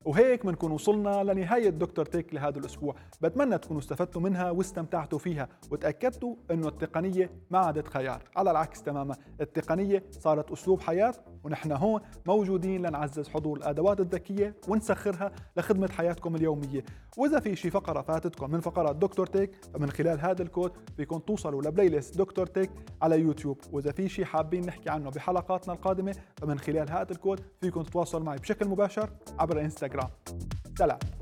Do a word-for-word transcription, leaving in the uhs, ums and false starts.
وهيك بنكون وصلنا لنهاية دكتور تك لهذا الأسبوع. بتمنى تكونوا استفدتوا منها واستمتعتوا فيها وتأكدتوا أنه التقنية ما عادت خيار، على العكس تماما التقنية صارت أسلوب حياة، ونحن هون موجودين لنعزز حضور الأدوات الذكية ونسخرها لخدمة حياتكم اليومية. وإذا في شي فقرة فاتتكم من فقرات دكتور تك فمن خلال هذا الكود فيكم توصلوا لبلاي ليست دكتور تك على يوتيوب، وإذا في شي حابين نحكي عنه بحلقاتنا القادمة فمن خلال هذا الكود فيكم تتواصلوا معي بشكل مباشر عبر انستغرام. سلام.